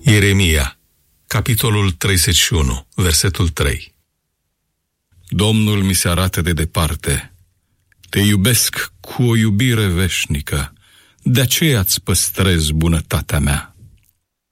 Ieremia, capitolul 31, versetul 3. Domnul mi se arată de departe. Te iubesc cu o iubire veșnică, de aceea îți păstrez bunătatea mea.